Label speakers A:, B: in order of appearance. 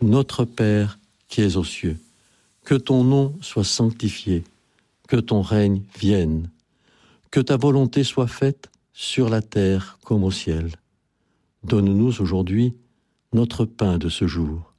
A: Notre Père qui es aux cieux, que ton nom soit sanctifié, que ton règne vienne, que ta volonté soit faite sur la terre comme au ciel. Donne-nous aujourd'hui notre pain de ce jour.